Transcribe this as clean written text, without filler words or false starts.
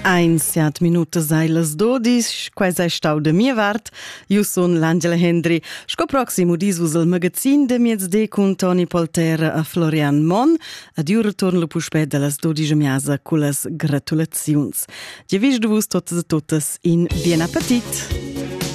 Siat minutas ai las 12, quais è stau da mia vart. Io son l'Angela Hendry. Sco proximo disvus il magazin de miezde con Toni Polter a Florian Mon. Ad io retorno lo puspet de las 12 miasa con las gratulazions. Ge vis de vus totes e totes in bien appetit.